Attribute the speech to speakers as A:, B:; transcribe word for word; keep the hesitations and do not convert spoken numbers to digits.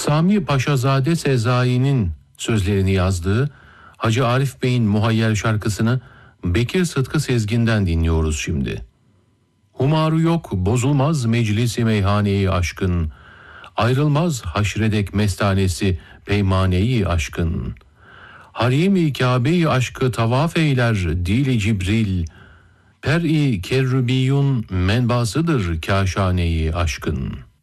A: Sami Paşazade Sezai'nin sözlerini yazdığı Hacı Arif Bey'in Muhayyel şarkısını Bekir Sıtkı Sezgin'den dinliyoruz şimdi. Humaru yok, bozulmaz meclisi meyhaneyi aşkın, ayrılmaz haşredek mestanesi peymaneyi aşkın. Harimi Kabe-i aşkı tavaf eyler dili Cibril, per-i kerrübiyun menbasıdır kâşaneyi aşkın.